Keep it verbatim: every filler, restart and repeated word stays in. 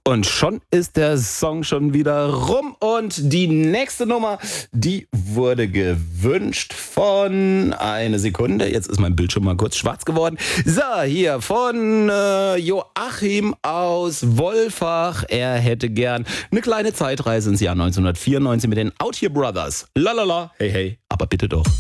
Und schon ist der Song schon wieder rum und die nächste Nummer, die wurde gewünscht von, eine Sekunde, jetzt ist mein Bildschirm mal kurz schwarz geworden. So, hier von äh, Joachim aus Wolfach. Er hätte gern eine kleine Zeitreise ins Jahr neunzehnhundertvierundneunzig mit den Out Here Brothers. Lalala, hey hey, aber bitte doch.